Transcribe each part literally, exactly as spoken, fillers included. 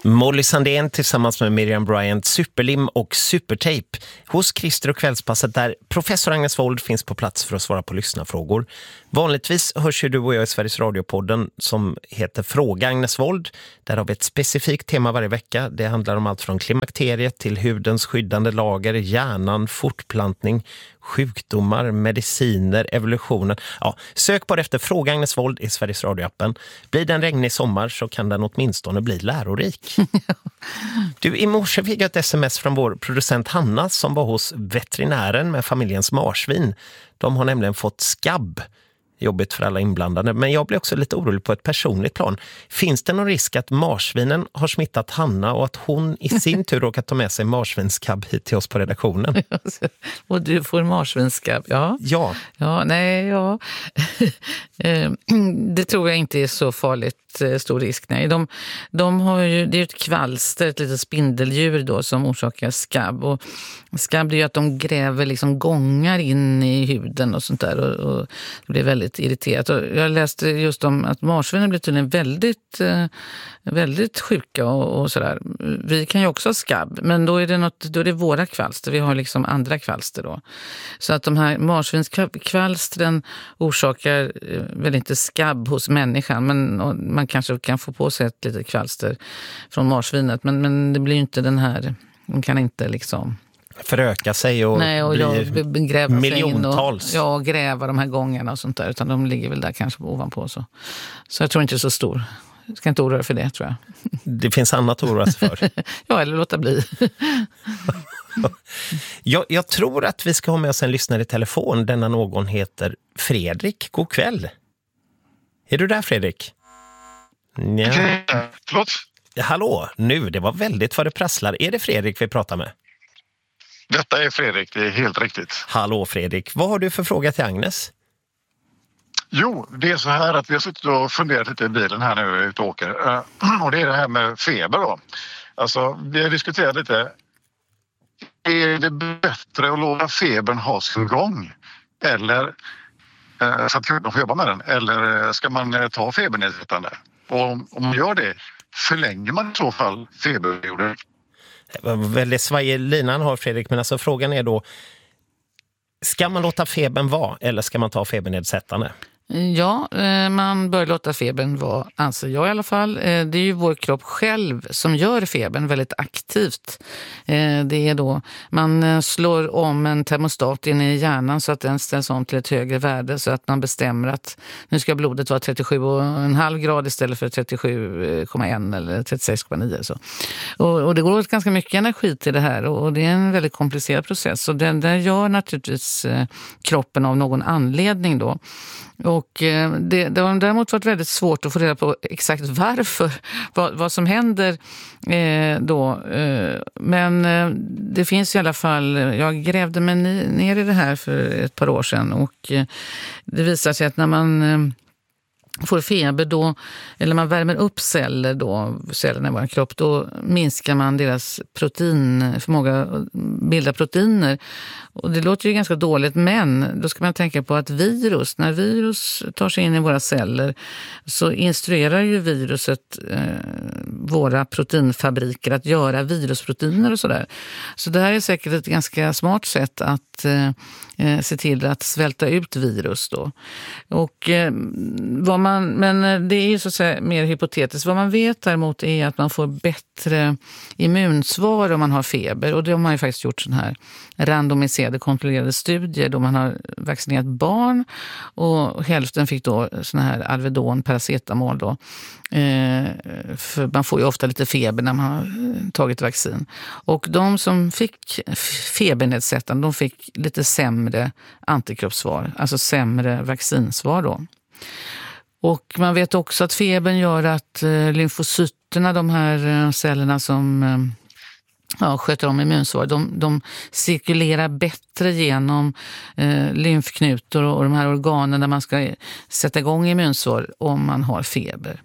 Molly Sandén tillsammans med Miriam Bryant, Superlim och Supertape hos Christer och Kvällspasset, där professor Agnes Wold finns på plats för att svara på lyssnarfrågor. Vanligtvis hörs ju du och jag i Sveriges Radio-podden som heter Fråga Agnes Wold. Där har vi ett specifikt tema varje vecka. Det handlar om allt från klimakteriet till hudens skyddande lager, hjärnan, fortplantning, sjukdomar, mediciner, evolutionen. Ja, sök bara efter Fråga Agnes Wold i Sveriges Radio-appen. Blir det en regnig sommar så kan den åtminstone bli lärorik. Du, i morse fick jag ett sms från vår producent Hanna som var hos veterinären med familjens marsvin. De har nämligen fått skabb. Jobbigt för alla inblandade, men jag blir också lite orolig på ett personligt plan. Finns det någon risk att marsvinen har smittat Hanna och att hon i sin tur råkar ta med sig marsvinskabb hit till oss på redaktionen? Och du får marsvinskabb, ja. Ja. Ja, nej, ja. Det tror jag inte är så farligt stor risk. Nej. De, de har ju, det är ett kvalster, ett litet spindeldjur då som orsakar skabb. Och skabb är ju att de gräver liksom gångar in i huden och sånt där, och, och det blir väldigt irriterat. Och jag läste just om att marsvinen blir tydligen väldigt, väldigt sjuka och, och sådär. Vi kan ju också ha skabb, men då är det, något, då är det våra kvalster. Vi har liksom andra kvalster då. Så att de här marsvinskvalstren orsakar väl inte skabb hos människan, men man kanske kan få på sig ett litet kvalster från marsvinet, men, men det blir ju inte den här, de kan inte liksom föröka sig och, nej, och bli gräva miljontals. Sig in och, ja, gräva de här gångerna och sånt där, utan de ligger väl där kanske ovanpå. Så, så jag tror inte det är så stor. Jag ska inte oroa för det, tror jag. Det finns annat att oroa sig för. Ja, eller låta bli. jag, jag tror att vi ska ha med oss en lyssnare i telefon. Denna någon heter Fredrik. God kväll. Är du där, Fredrik? Ja. Förlåt? Hallå, nu, det var väldigt vad det prasslar. Är det Fredrik vi pratar med? Detta är Fredrik, det är helt riktigt. Hallå Fredrik, vad har du för fråga till Agnes? Jo, det är så här att vi har suttit och funderat lite i bilen här nu ute och åker. Och det är det här med feber då. Alltså, vi har diskuterat lite. Är det bättre att låta febern ha sin gång? Eller så att kroppen får jobba med den? Eller ska man ta febernedsättande? Och om man gör det, förlänger man i så fall feberperioden? Väldigt svajig linan har Fredrik, men alltså frågan är då, ska man låta febern vara eller ska man ta febernedsättande? Ja, man bör låta febern vara, anser jag i alla fall. Det är ju vår kropp själv som gör febern väldigt aktivt. Det är då, man slår om en termostat in i hjärnan så att den ställs om till ett högre värde, så att man bestämmer att nu ska blodet vara trettiosju komma fem grad istället för trettiosju komma ett eller trettiosex komma nio. Så. Och, och det går åt ganska mycket energi till det här, och det är en väldigt komplicerad process. Och den där gör naturligtvis kroppen av någon anledning då. Och det, det har däremot varit väldigt svårt att få reda på exakt varför, vad, vad som händer eh, då. Eh, men eh, det finns i alla fall, jag grävde mig ner i det här för ett par år sedan, och eh, det visar sig att när man eh, får feber då, eller man värmer upp celler då, cellerna i vår kropp, då minskar man deras protein, förmåga att bilda proteiner. Och det låter ju ganska dåligt, men då ska man tänka på att virus, när virus tar sig in i våra celler så instruerar ju viruset eh, våra proteinfabriker att göra virusproteiner och sådär. Så det här är säkert ett ganska smart sätt att eh, se till att svälta ut virus då. Och eh, vad man, men det är ju så att säga mer hypotetiskt. Vad man vet däremot är att man får bättre immunsvar om man har feber, och det har man ju faktiskt gjort sån här randomiserade kontrollerade studier då man har vaccinerat barn, och hälften fick då sån här Alvedon, paracetamol då. Eh, för man får ju ofta lite feber när man har tagit vaccin. Och de som fick febernedsättande, de fick lite sämre antikroppssvar, alltså sämre vaccinsvar då. Och man vet också att febern gör att eh, lymfocyterna, de här eh, cellerna som eh, ja, sköter om immunsvar, de, de cirkulerar bättre genom eh, lymfknutor och, och de här organen där man ska sätta igång immunsvar om man har feber.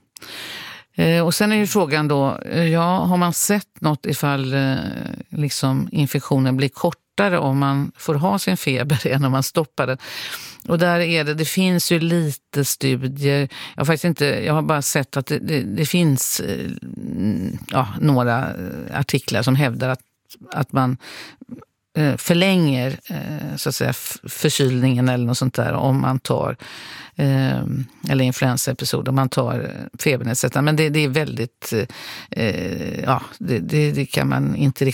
Eh, och sen är ju frågan då, ja, har man sett något ifall eh, liksom infektionen blir kort kortare om man får ha sin feber än om man stoppar den. Och där är det, det finns ju lite studier. Jag har faktiskt inte, jag har bara sett att det, det, det finns ja, några artiklar som hävdar att, att man förlänger så att säga förkylningen eller något sånt där om man tar eller influensaepisod om man tar febernedsättande. Men det, det är väldigt ja, det, det, det kan man inte riktigt